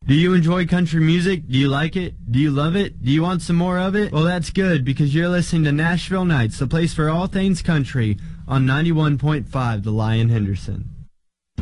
Do you enjoy country music? Do you like it? Do you love it? Do you want some more of it? Well, that's good, because you're listening to Nashville Nights, the place for all things country, on 91.5 The Lion Henderson.